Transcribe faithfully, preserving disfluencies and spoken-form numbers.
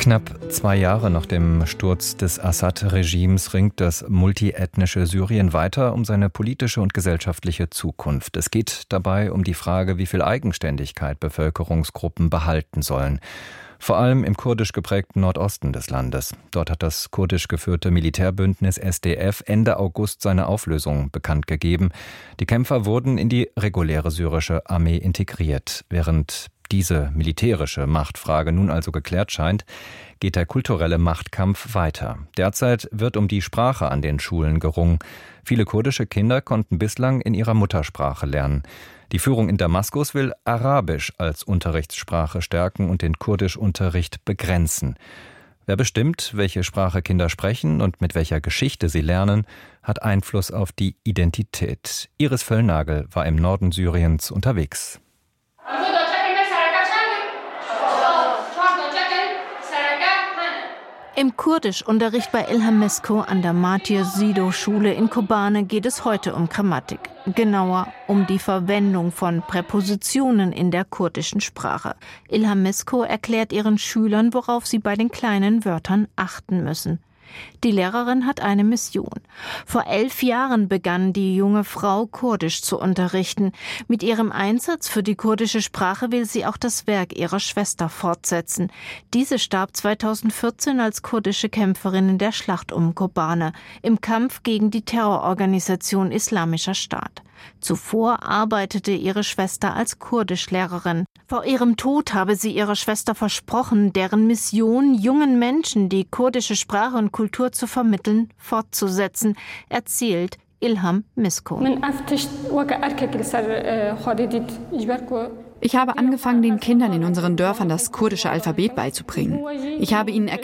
Knapp zwei Jahre nach dem Sturz des Assad-Regimes ringt das multiethnische Syrien weiter um seine politische und gesellschaftliche Zukunft. Es geht dabei um die Frage, wie viel Eigenständigkeit Bevölkerungsgruppen behalten sollen. Vor allem im kurdisch geprägten Nordosten des Landes. Dort hat das kurdisch geführte Militärbündnis S D F Ende August seine Auflösung bekannt gegeben. Die Kämpfer wurden in die reguläre syrische Armee integriert. Während diese militärische Machtfrage nun also geklärt scheint, geht der kulturelle Machtkampf weiter. Derzeit wird um die Sprache an den Schulen gerungen. Viele kurdische Kinder konnten bislang in ihrer Muttersprache lernen. Die Führung in Damaskus will Arabisch als Unterrichtssprache stärken und den Kurdischunterricht begrenzen. Wer bestimmt, welche Sprache Kinder sprechen und mit welcher Geschichte sie lernen, hat Einfluss auf die Identität. Iris Völlnagel war im Norden Syriens unterwegs. Im Kurdischunterricht bei Ilham Misko an der Matir Sido-Schule in Kobane geht es heute um Grammatik. Genauer um die Verwendung von Präpositionen in der kurdischen Sprache. Ilham Misko erklärt ihren Schülern, worauf sie bei den kleinen Wörtern achten müssen. Die Lehrerin hat eine Mission. Vor elf Jahren begann die junge Frau, Kurdisch zu unterrichten. Mit ihrem Einsatz für die kurdische Sprache will sie auch das Werk ihrer Schwester fortsetzen. Diese starb zweitausendvierzehn als kurdische Kämpferin in der Schlacht um Kobane, im Kampf gegen die Terrororganisation Islamischer Staat. Zuvor arbeitete ihre Schwester als Kurdischlehrerin. Vor ihrem Tod habe sie ihrer Schwester versprochen, deren Mission, jungen Menschen die kurdische Sprache und Kultur zu vermitteln, fortzusetzen, erzählt Ilham Misko. Ich habe angefangen, den Kindern in unseren Dörfern das kurdische Alphabet beizubringen. Ich habe ihnen erklärt,